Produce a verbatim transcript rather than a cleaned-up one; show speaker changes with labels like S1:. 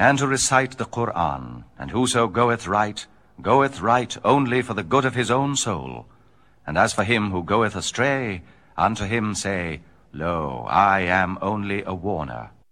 S1: and to recite the Qur'an. And whoso goeth right, goeth right only for the good of his own soul. And as for him who goeth astray, unto him say, Lo, I am only a warner.